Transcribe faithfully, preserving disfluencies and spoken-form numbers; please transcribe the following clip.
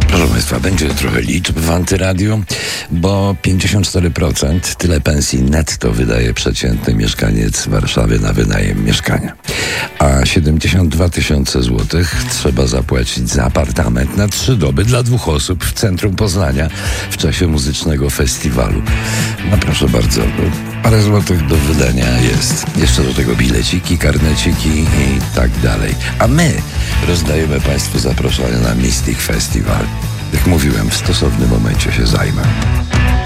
Proszę Państwa, będzie trochę liczb w Antyradiu, bo pięćdziesiąt cztery procent tyle pensji netto wydaje przeciętny mieszkaniec Warszawy na wynajem mieszkania. A siedemdziesiąt dwa tysiące złotych trzeba zapłacić za apartament na trzy doby dla dwóch osób w centrum Poznania w czasie muzycznego festiwalu. No proszę bardzo, parę złotych do wydania jest. Jeszcze do tego bileciki, karneciki i tak dalej. A my rozdajemy Państwu zaproszenia na Mystic Festival. Jak mówiłem, w stosownym momencie się zajmę.